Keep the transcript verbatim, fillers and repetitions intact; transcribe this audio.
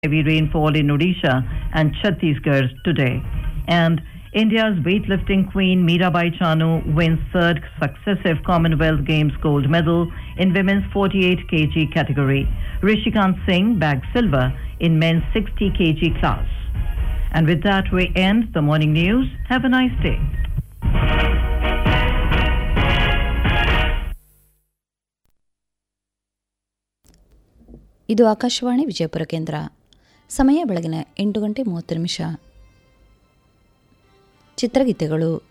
Heavy rainfall in Odisha and Chhattisgarh today. And India's weightlifting queen Mirabai Chanu wins third successive Commonwealth Games gold medal in women's forty-eight kilogram category. Rishikant Singh bagged silver in men's sixty kilogram class. And with that, we end the morning news. Have a nice day. ಇದು ಆಕಾಶವಾಣಿ ವಿಜಯಪುರ ಕೇಂದ್ರ. ಸಮಯ ಬೆಳಗಿನ ಎಂಟು ಗಂಟೆ ಮೂವತ್ತು ನಿಮಿಷ. ಚಿತ್ರಗೀತೆಗಳು.